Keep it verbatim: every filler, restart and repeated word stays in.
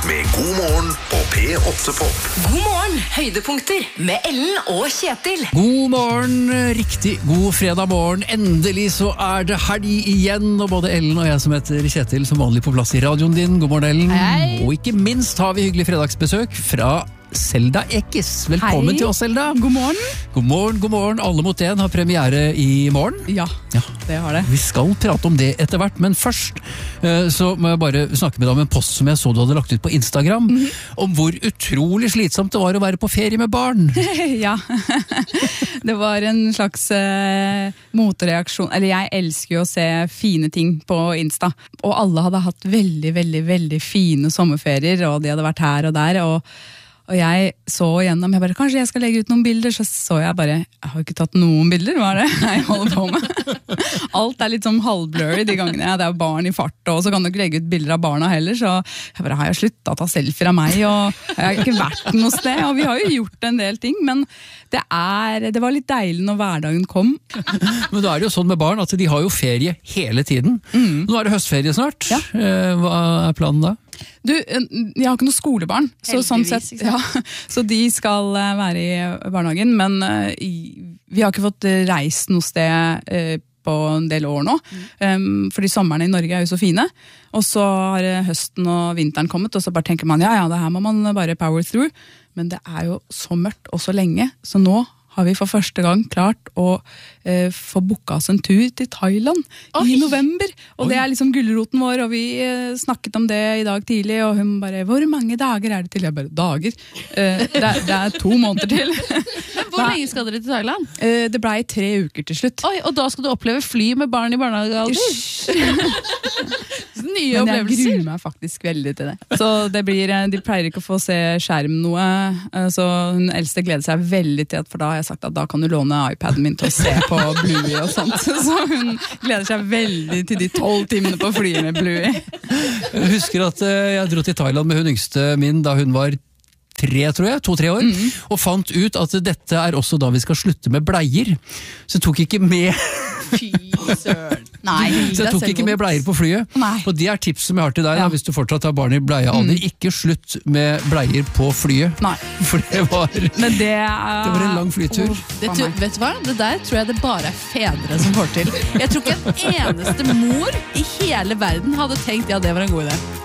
med God morgen på P åtte Pop. God morgen, høydepunkter med Ellen og Kjetil. God morgen, riktig god fredag morgen. Endelig så er det helg igjen, og både Ellen og jeg som heter Kjetil som vanlig på plass i radioen din. God morgen, Ellen. Hei. Og ikke minst har vi hyggelig fredagsbesøk fra Selda Ekis. Velkommen Hei. til oss, Selda. God morgen. God morgen, god morgen. Alle mot en har premiere i morgen. Ja, Ja. det har det. Vi skal prate om det etter hvert, men først eh, så må jeg bare snakke med deg om en post som jeg så du hadde lagt ut på Instagram, Mhm. om hvor utrolig slitsomt det var å være på ferie med barn. Ja, det var en slags uh, motreaksjon. Eller jeg elsker jo å se fine ting på Insta. Og alle hadde hatt veldig, veldig, veldig fine sommerferier, og de hadde vært her og der, og Og jeg så gjennom, jeg bare, kanskje jeg skal legge ut noen bilder, så så jeg bare, jeg har jo ikke tatt noen bilder, hva er det jeg holder på med? Alt er litt sånn halvblurry de gangene, ja, det er barn i fart, og så kan du ikke legge ut bilder av barna heller, så jeg bare, har jeg sluttet å ta selfie av meg, og jeg har ikke vært noe sted, og vi har jo gjort en del ting, men det, er, det var litt deilig når hverdagen kom. Men da er det jo sånn med barn at de har jo ferie hele tiden. Mm. Nå er det høstferie snart. Ja. Eh, Hva er planen da? Du, jeg har ikke noe skolebarn, så, sånn sett, ikke sant? ja, så de skal eh, være i barnehagen, men eh, i- vi har ikke fått eh, reist noe sted eh, på en del år nå, um, fordi sommerne i Norge er jo så fine, og så har eh, høsten og vinteren kommet, og så bare tenker man, ja, ja, det her må man bare power through, men det er jo så mørkt og så lenge, så nå har vi for første gang klart å eh, få booka oss en tur til Thailand Oi. i november. Og Oi. det er liksom gulroten vår, og vi eh, snakket om det i dag tidlig, og hun bare, hvor mange dager er det til? Jeg bare, dager? Eh, det, er, det er to måneder til. Hvor lenge skal dere til Thailand? Eh, det ble tre uker til slutt. Oi, og da skal du oppleve fly med barn i barnehagealder? Nye Men jeg opplevelser. gruer meg faktisk veldig til det. Så det blir, eh, de pleier ikke å få se skjerm noe, eh, så hun eldste gleder seg veldig til at, for da har jeg sagt at da kan du låne iPaden min til å se på Bluey og sånt. Så hun gleder seg veldig til de tolv timene på flyet med Bluey. Jeg husker at eh, jeg dro til Thailand med hun yngste min da hun var tre, tror jeg, to-tre år, og fant ut at dette er også da vi skal slutte med bleier. Så jeg tok ikke med, Fy søren. Nei, så jeg tok ikke med bleier på flyet. Nei. Og det er tips som jeg har til deg da, Ja. hvis du fortsatt har barn i bleiealder. Ikke slutt med bleier på flyet. Nei. For det var, det Men det er... var en lang flytur. Det, tu- vet du hva? Det der tror jeg det bare er fedre som får til. Jeg tror ikke en eneste mor i hele verden hadde tenkt ja, det var en god idé.